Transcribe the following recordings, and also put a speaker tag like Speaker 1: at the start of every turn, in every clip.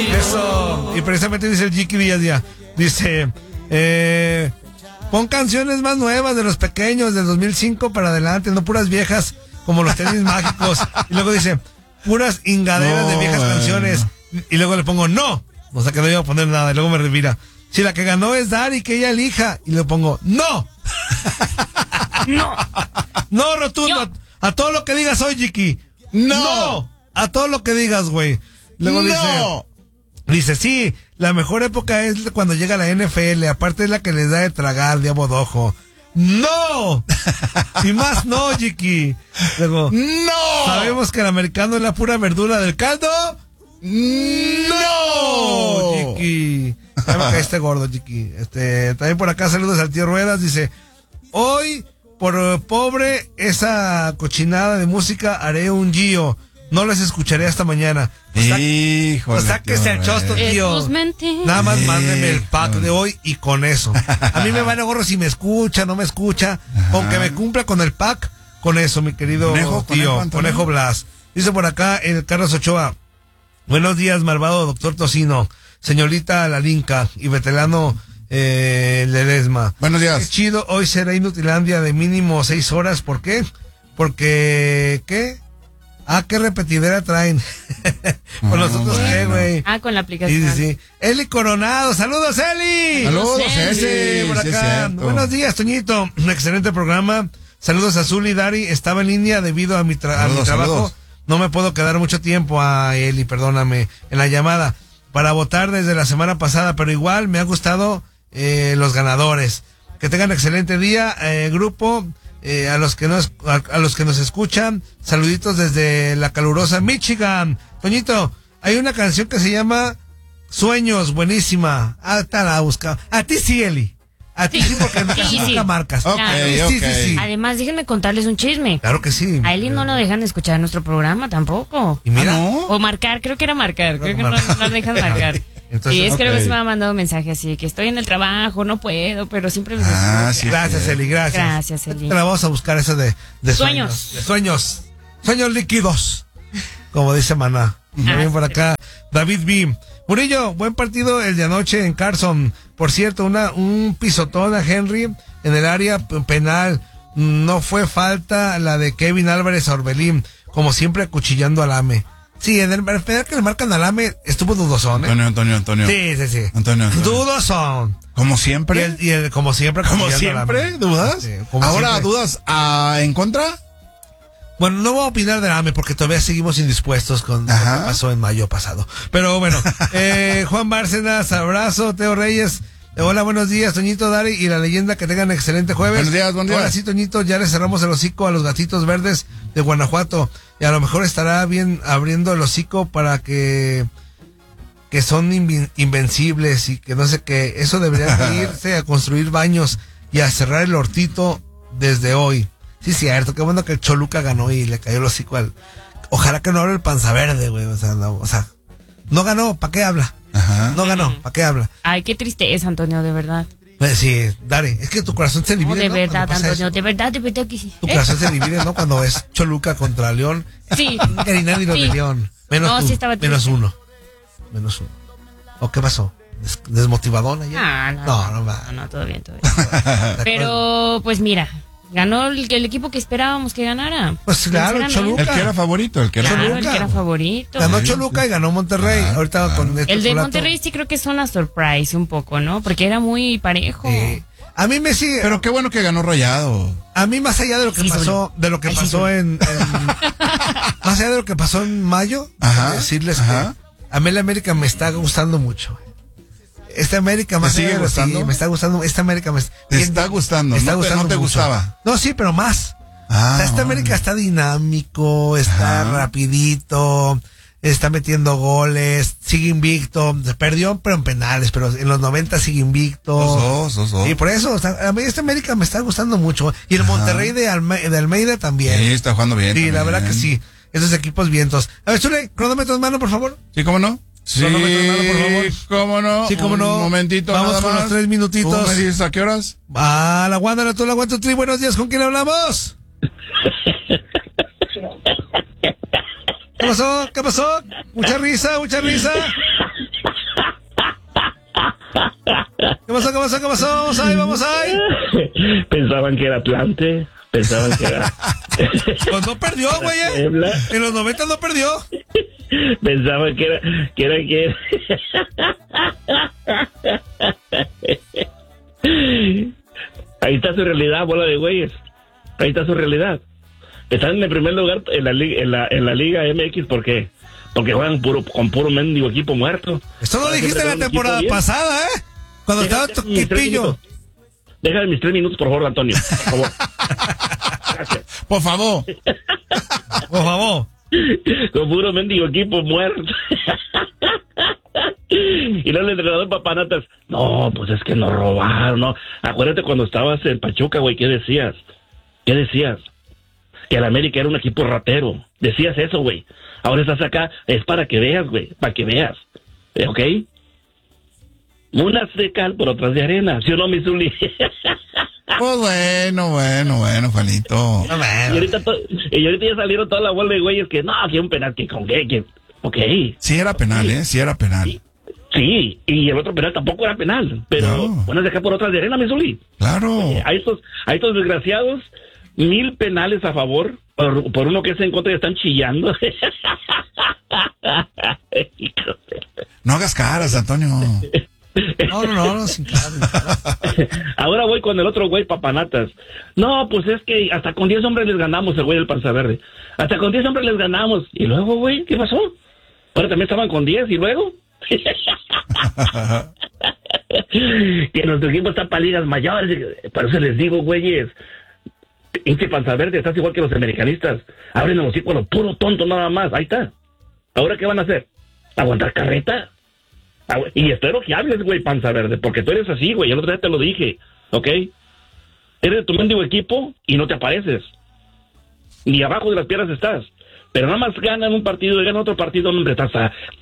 Speaker 1: Eso. Y precisamente dice el Jiki Villadía. Dice, pon canciones más nuevas de los pequeños del 2005 para adelante, no puras viejas como los tenis mágicos. Y luego dice, puras ingaderas de viejas canciones. Y luego le pongo, no. O sea que no iba a poner nada. Y luego me revira. Si la que ganó es Dari, que ella elija. Y le pongo, no.
Speaker 2: No.
Speaker 1: No, rotundo. A todo lo que digas hoy, Jiki. No. A todo lo que digas, güey. Luego dice, sí, la mejor época es cuando llega la NFL. Aparte es la que les da de tragar, de abodojo. ¡No! Y más no, Jiki. Luego, ¡no! ¿Sabemos que el americano es la pura verdura del caldo? ¡No! Jiki. Ya me caíste gordo, Jiki. También por acá saludos al tío Ruedas. Dice, hoy, por pobre esa cochinada de música, haré un Gio. No les escucharé hasta mañana.
Speaker 3: Híjole.
Speaker 1: Sáquese el chosto, tío. Nada más mándeme el pack de hoy y con eso. A mí me vale gorro si me escucha, no me escucha. Aunque me cumpla con el pack, con eso, mi querido Conejo Blas. Dice por acá el Carlos Ochoa. Buenos días, malvado doctor Tocino, señorita Lalinka y veterano Ledesma.
Speaker 3: Buenos días.
Speaker 1: Qué chido, hoy será Inutilandia de mínimo 6 horas. ¿Por qué? Porque, ¿qué? ¿Qué repetidera traen? ¿Con nosotros qué, güey?
Speaker 2: Con la aplicación.
Speaker 1: Sí. Eli Coronado, saludos, Eli.
Speaker 3: Saludos,
Speaker 1: Eli. Por acá. Buenos días, Toñito. Un excelente programa. Saludos a Zul y Dari. Estaba en línea debido a mi trabajo. Saludos. No me puedo quedar mucho tiempo, Eli, perdóname, en la llamada para votar desde la semana pasada, pero igual me ha gustado los ganadores. Que tengan excelente día, grupo. A los que nos escuchan, saluditos desde la calurosa Michigan. Toñito, hay una canción que se llama Sueños, buenísima. Te la busca. A ti sí, Eli. A ti sí, porque nunca marcas.
Speaker 3: Sí.
Speaker 2: Además, déjenme contarles un chisme.
Speaker 1: Claro que sí.
Speaker 2: A Eli no lo dejan escuchar nuestro programa tampoco.
Speaker 1: Y mira.
Speaker 2: O marcar, creo que era marcar. Creo que no dejan marcar.
Speaker 1: Entonces,
Speaker 2: y es que luego se me ha mandado mensaje así, que estoy en el trabajo, no puedo, pero siempre les escucho.
Speaker 1: Sí, gracias, Eli, gracias.
Speaker 2: Gracias, Eli.
Speaker 1: Te la vamos a buscar eso de
Speaker 2: sueños.
Speaker 1: De sueños líquidos, como dice Maná. También por acá, David B. Murillo, buen partido el de anoche en Carson. Por cierto, un pisotón a Henry en el área penal. No fue falta la de Kevin Álvarez a Orbelín, como siempre acuchillando al AME. Sí, en el penal que le marcan al AME estuvo dudosón,
Speaker 3: Antonio.
Speaker 1: Sí.
Speaker 3: Antonio.
Speaker 1: Dudosón.
Speaker 3: Como siempre.
Speaker 1: Y el como siempre.
Speaker 3: ¿Como siempre? ¿Dudas?
Speaker 1: Sí,
Speaker 3: ¿Ahora
Speaker 1: siempre.
Speaker 3: dudas en contra?
Speaker 1: Bueno, no voy a opinar del AME porque todavía seguimos indispuestos con lo que pasó en mayo pasado. Pero bueno, Juan Bárcenas, abrazo, Teo Reyes. Hola, buenos días, Toñito, Dari y la leyenda, que tengan excelente jueves.
Speaker 3: Buenos días.
Speaker 1: Ahora sí, Toñito, ya le cerramos el hocico a los gatitos verdes de Guanajuato. Y a lo mejor estará bien abriendo el hocico para que son invencibles y que no sé qué. Eso debería irse a construir baños y a cerrar el hortito desde hoy. Sí, cierto, qué bueno que el Choluca ganó y le cayó el hocico al... Ojalá que no hable el Panza Verde, güey. No ganó, ¿para qué habla? No ganó, ¿para qué habla?
Speaker 2: Ay, qué tristeza, Antonio, de verdad.
Speaker 1: Pues sí, Dari, es que tu corazón se divide,
Speaker 2: de
Speaker 1: ¿no?
Speaker 2: verdad, Antonio, de verdad que sí.
Speaker 1: Tu corazón se divide, ¿no? Cuando ves Choluca contra León.
Speaker 2: Sí.
Speaker 1: Ni nadie lo de León.
Speaker 2: Sí estaba triste.
Speaker 1: Menos uno. ¿O qué pasó? ¿Desmotivadón ayer?
Speaker 2: No, todo bien. Pero, pues mira, ganó el equipo que esperábamos que ganara.
Speaker 1: Pues claro, Choluca.
Speaker 3: El que era favorito.
Speaker 2: El que era favorito.
Speaker 1: Ganó Choluca y ganó Monterrey. Ahorita con
Speaker 2: el de Monterrey sí creo que es una surprise un poco, ¿no? Porque era muy parejo.
Speaker 1: A mí me sigue.
Speaker 3: Pero qué bueno que ganó Rayado.
Speaker 1: A mí, más allá de lo que pasó, más allá de lo que pasó en mayo, decirles que a mí la América me está gustando mucho. Esta América más
Speaker 3: sigue gustando.
Speaker 1: Sí, me está gustando. Esta América me
Speaker 3: está gustando.
Speaker 1: No te
Speaker 3: mucho. Gustaba.
Speaker 1: No, sí, pero más. Esta América está dinámico, está rapidito, está metiendo goles, sigue invicto. Perdió, pero en penales, pero en los 90 sigue invicto. Y por eso, a mí esta América me está gustando mucho. Y el Monterrey de Almeida también.
Speaker 3: Sí, está jugando bien.
Speaker 1: Sí, la verdad que sí. Esos equipos vientos. A ver, Chule, cronómetro en mano, por favor.
Speaker 3: Sí, ¿cómo no?
Speaker 1: Sí,
Speaker 3: cómo no.
Speaker 1: Sí, cómo no.
Speaker 3: Un momentito.
Speaker 1: Vamos con los 3 minutitos.
Speaker 3: ¿Tú me dices a qué horas?
Speaker 1: La Wanda, tú la One, 2, 3. Buenos días, ¿con quién hablamos? ¿Qué pasó? Mucha risa. ¿Qué pasó? Vamos ahí.
Speaker 4: Pensaban que era Atlante. Pensaban que era...
Speaker 1: Pues no perdió, güey. En los 90 no perdió.
Speaker 4: Pensaban que era. Ahí está su realidad, bola de güeyes. Ahí está su realidad. Están en el primer lugar en la Liga MX, ¿por qué? Porque juegan con puro mendigo equipo muerto.
Speaker 1: Esto lo dijiste la temporada pasada, ¿eh? Cuando estaba Toquipillo.
Speaker 4: Déjame mis 3 minutos, por favor, Antonio. Por favor. Gracias.
Speaker 3: Por favor.
Speaker 4: Con puro mendigo equipo muerto. Y luego el entrenador Papanatas, no, pues es que nos robaron, ¿no? Acuérdate cuando estabas en Pachuca, güey, ¿qué decías? Que el América era un equipo ratero. Decías eso, güey. Ahora estás acá, es para que veas, güey, para que veas. ¿Ok? Unas de cal por otras de arena, ¿sí o no, mi Zuli?
Speaker 3: Pues bueno, Juanito.
Speaker 4: Y ahorita ya salieron toda la bola de güeyes que no, que un penal, que con qué, que... Ok.
Speaker 3: Sí era penal, sí era penal.
Speaker 4: Sí, y el otro penal tampoco era penal, pero unas de acá por otras de arena, mi Zuli.
Speaker 3: Claro.
Speaker 4: A estos desgraciados, 1000 penales a favor, por uno que es en contra y están chillando.
Speaker 3: No hagas caras, Antonio.
Speaker 1: No, sin caras.
Speaker 4: Ahora voy con el otro güey, Papanatas. No, pues es que hasta con 10 hombres les ganamos, el güey del Panza Verde. Hasta con 10 hombres les ganamos. ¿Y luego, güey? ¿Qué pasó? Ahora también estaban con 10, ¿y luego? Que nuestro equipo está para ligas mayores. Por eso les digo, güeyes, hinche Panza Verde, estás igual que los americanistas. Abren los hocico a lo puro tonto nada más. Ahí está. ¿Ahora qué van a hacer? ¿Aguantar carreta? Y espero que hables, güey, Panza Verde, porque tú eres así, güey. El otro día te lo dije, ¿ok? Eres de tu mendigo equipo y no te apareces. Ni abajo de las piedras estás. Pero nada más ganan un partido y ganan otro partido, hombre, estás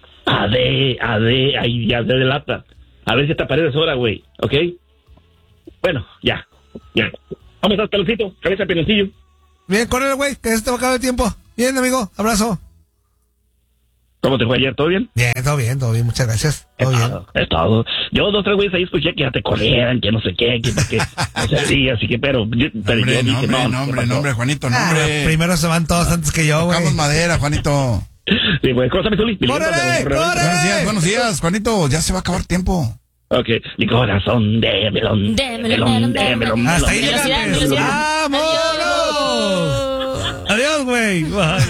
Speaker 4: ahí ya de lata. A ver si te apareces ahora, güey, ¿ok? Bueno, ya. ¿Cómo estás, peloncito? Cabeza de peloncillo.
Speaker 1: Bien, córrele, güey, que se te va a acabar el tiempo. Bien, amigo, abrazo.
Speaker 4: ¿Cómo te fue ayer? ¿Todo bien?
Speaker 1: Bien, todo bien, muchas gracias. Todo bien.
Speaker 4: Es todo. Yo 2, 3 güeyes ahí escuché que ya te corrieran, que no sé qué, que no sé, sí, así que, pero yo dije,
Speaker 3: nombre, Juanito, nombre.
Speaker 1: Primero se van todos antes que yo, güey.
Speaker 3: Tocamos madera, Juanito.
Speaker 4: Sí, güey, ¿cómo estás, Zuli?
Speaker 3: Buenos días, Juanito, ya se va a acabar tiempo.
Speaker 4: Ok, mi corazón de melón.
Speaker 1: Hasta ahí llegaste. ¡Vámonos! Adiós, güey.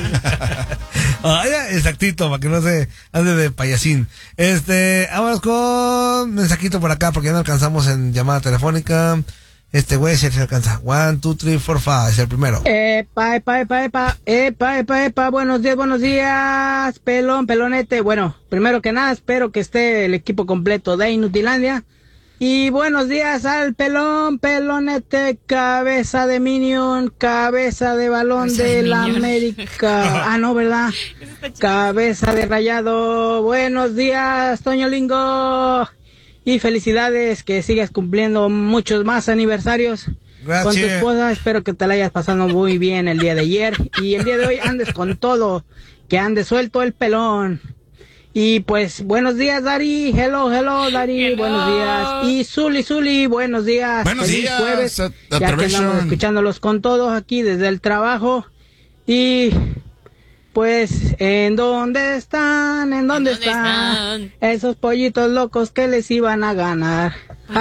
Speaker 1: Exactito, para que no se ande de payasín. Vamos con mensajito por acá, porque ya no alcanzamos en llamada telefónica. Güey, si se alcanza. 1, 2, 3, 4, 5, es el primero. Buenos días,
Speaker 5: pelonete. Bueno, primero que nada, espero que esté el equipo completo de Inutilandia. Y buenos días al pelonete, cabeza de Minion, cabeza de balón de la América. Ah, no, ¿verdad? Cabeza de Rayado. Buenos días, Toño Lingo. Y felicidades, que sigas cumpliendo muchos más aniversarios. Gracias. Con tu esposa. Espero que te la hayas pasado muy bien el día de ayer. Y el día de hoy andes con todo, que andes suelto el pelón. Y pues, buenos días, Dari. Hello, Dari. Hello. Buenos días. Y Zuli, buenos días.
Speaker 3: Buenos
Speaker 5: Feliz
Speaker 3: días.
Speaker 5: Jueves. Ya que andamos escuchándolos con todos aquí desde el trabajo. Y pues, ¿en dónde están? Esos pollitos locos que les iban a ganar.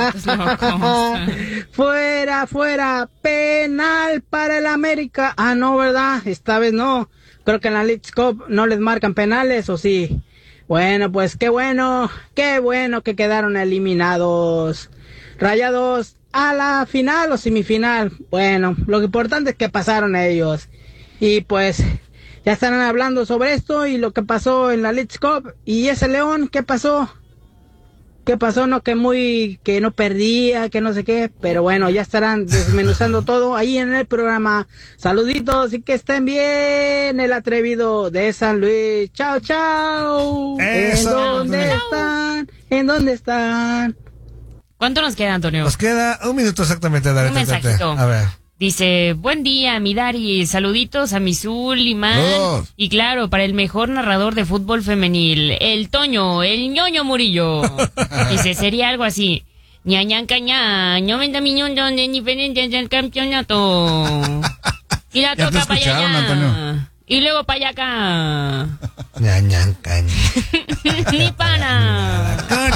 Speaker 5: Fuera, penal para el América. Ah, no, ¿verdad? Esta vez no. Creo que en la Leagues Cup no les marcan penales, ¿o sí? Bueno, pues qué bueno que quedaron eliminados. Rayados a la final o semifinal. Bueno, lo importante es que pasaron ellos. Y pues ya están hablando sobre esto y lo que pasó en la Leagues Cup. Y ese León, ¿qué pasó? No, que no perdía, que no sé qué, pero bueno, ya estarán desmenuzando todo ahí en el programa. Saluditos y que estén bien, el atrevido de San Luis. Chao. ¿En dónde están?
Speaker 2: ¿Cuánto nos queda, Antonio?
Speaker 1: Nos queda 1 minuto exactamente. Dale,
Speaker 2: un mensajito.
Speaker 1: A ver.
Speaker 2: Dice, buen día, mi Dari, saluditos a mi Zuliman. Y claro, para el mejor narrador de fútbol femenil, el Toño, el ñoño Murillo. Dice, sería algo así. Ñañancaña, 90 millones de diferencias del campeonato. Y la toca para allá. Antonio. Y luego para allá acá.
Speaker 1: Ñañancaña.
Speaker 2: Ni pana.